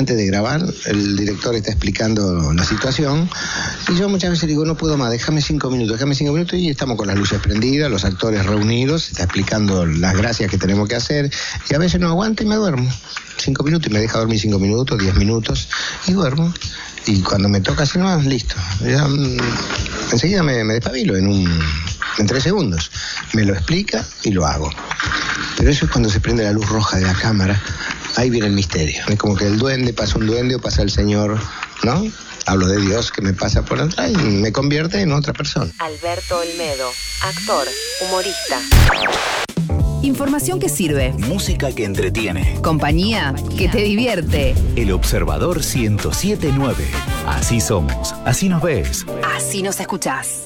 antes de grabar, el director está explicando la situación y yo muchas veces digo, no puedo más, déjame 5 minutos, y estamos con las luces prendidas, los actores reunidos, está explicando las gracias que tenemos que hacer y a veces no aguanto y me duermo. 5 minutos y me deja dormir 5 minutos, 10 minutos y duermo. Y cuando me toca así nomás, listo. Ya, enseguida me despabilo en 3 segundos. Me lo explica y lo hago. Pero eso es cuando se prende la luz roja de la cámara. Ahí viene el misterio. Es como que el duende, pasa un duende o pasa el señor, ¿no? Hablo de Dios que me pasa por atrás y me convierte en otra persona. Alberto Olmedo, actor, humorista. Información que sirve. Música que entretiene. Compañía que te divierte. El Observador 107.9. Así somos. Así nos ves. Así nos escuchás.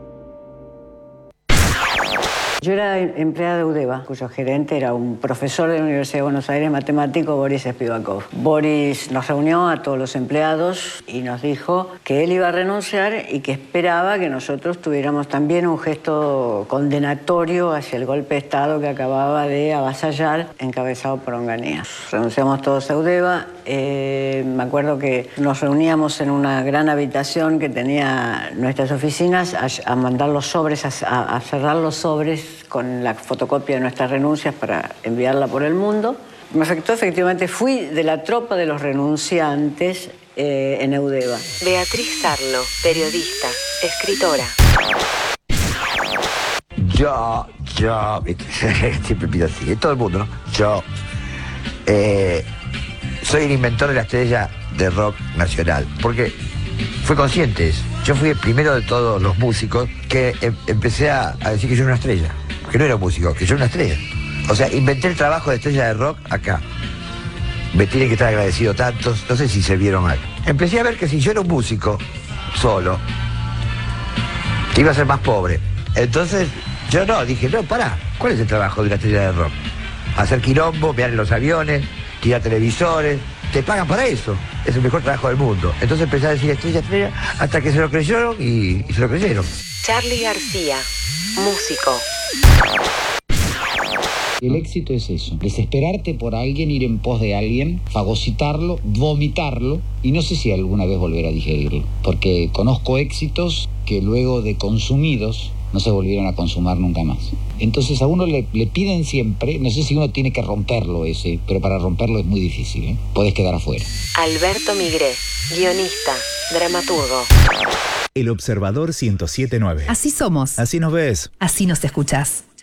Yo era empleada de UDEVA, cuyo gerente era un profesor de la Universidad de Buenos Aires, matemático, Boris Spivakov. Boris nos reunió a todos los empleados y nos dijo que él iba a renunciar y que esperaba que nosotros tuviéramos también un gesto condenatorio hacia el golpe de Estado que acababa de avasallar, encabezado por Onganía. Renunciamos todos a UDEVA. Me acuerdo que nos reuníamos en una gran habitación que tenía nuestras oficinas a mandar los sobres, a cerrar los sobres con la fotocopia de nuestras renuncias para enviarla por el mundo. Me afectó, efectivamente, fui de la tropa de los renunciantes en EUDEVA. Beatriz Sarlo, periodista, escritora. Yo, siempre pido así, todo el mundo, ¿no? Yo soy el inventor de la estrella de rock nacional, porque fui consciente de eso. Yo fui el primero de todos los músicos que empecé a decir que yo era una estrella, que no era un músico, que yo era una estrella. O sea, inventé el trabajo de estrella de rock acá. Me tienen que estar agradecido tantos, no sé si se vieron algo. Empecé a ver que si yo era un músico solo, iba a ser más pobre. Entonces, yo dije, pará, ¿cuál es el trabajo de una estrella de rock? Hacer quilombo, mirar en los aviones, tirar televisores, te pagan para eso, es el mejor trabajo del mundo. Entonces empecé a decir estrella, hasta que se lo creyeron y se lo creyeron. Charly García, músico. El éxito es eso, desesperarte por alguien, ir en pos de alguien, fagocitarlo, vomitarlo y no sé si alguna vez volver a digerirlo, porque conozco éxitos que luego de consumidos no se volvieron a consumar nunca más. Entonces a uno le piden siempre, no sé si uno tiene que romperlo ese, pero para romperlo es muy difícil, ¿eh? Podés quedar afuera. Alberto Migré, guionista, dramaturgo. El Observador 107.9. Así somos. Así nos ves. Así nos escuchás.